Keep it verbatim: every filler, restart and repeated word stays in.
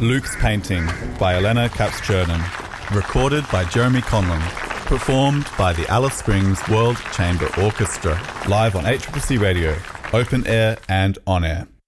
Luke's Painting by Elena Katz-Chernin. Recorded by Jeremy Conlon. Performed by the Alice Springs World Chamber Orchestra. Live on H C C Radio. Open air and on air.